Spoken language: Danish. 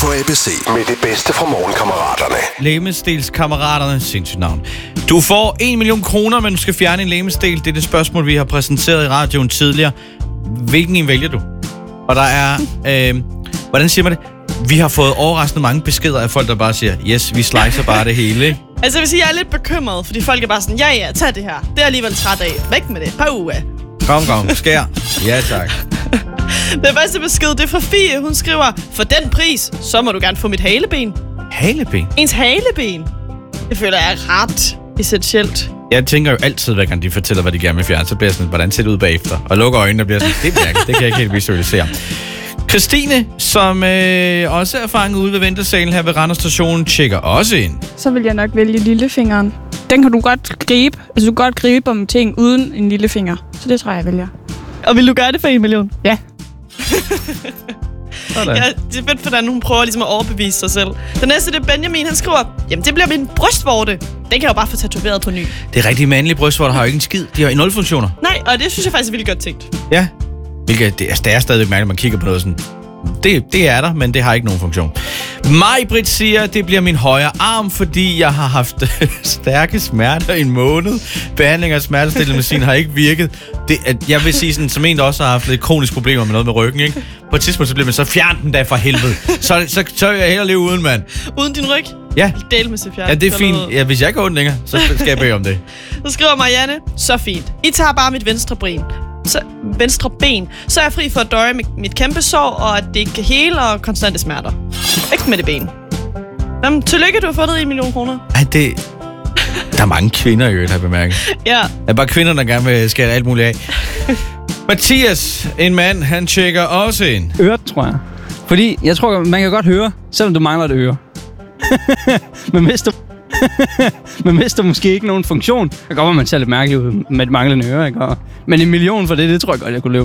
på ABC med det bedste fra Morgenkammeraterne. Legemsdelskammeraterne, sindssygt navn. Du får 1 million kroner, men du skal fjerne en legemsdel. Det er det spørgsmål, vi har præsenteret i radioen tidligere. Hvilken en vælger du? Og der er... hvordan siger man det? Vi har fået overraskende mange beskeder af folk, der bare siger, yes, vi slicer bare det hele, ikke? Altså, jeg vil sige, jeg er lidt bekymret, fordi folk er bare sådan, ja, tag det her. Det er jeg alligevel træt af. Væk med det. Kom, skær. Ja, tak. Den første besked, det er fra Fie. Hun skriver, for den pris, så må du gerne få mit haleben. Haleben? Ens haleben. Det føler jeg er ret essentielt. Jeg tænker jo altid, hver gang de fortæller, hvad de gerne vil fjerne, så bliver jeg sådan, hvordan ser det ud bagefter? Og lukker øjnene og bliver sådan, det kan jeg ikke helt visualisere. Christine, som også er fanget ude ved ventesalen her ved Randers Station, tjekker også ind. Så vil jeg nok vælge lillefingeren. Den kan du godt gribe. Altså, du kan godt gribe om ting uden en lillefinger. Så det tror jeg vælger. Og vil du gøre det for 1 million? Ja. Ja, det er fedt, hvordan hun prøver ligesom at overbevise sig selv. Den næste, det er Benjamin, han skriver, jamen det bliver min brystvorte. Den kan jeg jo bare få tatoveret på ny. Det er rigtig mandlige brystvorter, har jo ikke en skid. De har 0 funktioner. Nej, og det synes jeg faktisk er vildt godt tænkt. Ja. Hvilket, det er stadigvæk mærkeligt, at man kigger på noget sådan. Det er der, men det har ikke nogen funktion. Maj-Brit siger, det bliver min højre arm, fordi jeg har haft stærke smerter i en måned. Behandling af smertestillende medicin har ikke virket. Jeg vil sige, sådan, som en, der også har haft lidt kroniske problemer med noget med ryggen, ikke? På et tidspunkt, så bliver man så fjern den der for helvede. Så vil jeg hellere leve uden, mand. Uden din ryg? Ja. Del med sig fjern. Ja, det er fint. Ja, hvis jeg ikke har ondt længere, så skal jeg bede om det. Så skriver Marianne, så fint. I tager bare mit venstre ben, så er jeg fri for at døje med mit kæmpe sår, og at det ikke kan hele og konstante smerter. Ikke med det ben. Jamen, tillykke, du har fået 1 million kroner. Ej, der er mange kvinder i øvrigt, har jeg bemærket. Ja. Det er bare kvinder, der gerne vil skære alt muligt af. Mathias, en mand, han tjekker også ind. Øret, tror jeg. Fordi jeg tror, man kan godt høre, selvom du mangler et øre. Man mister måske ikke nogen funktion. Det kan godt være, man ser lidt mærkeligt ud med et manglende øre, ikke? Men 1 million for det tror jeg godt, jeg kunne leve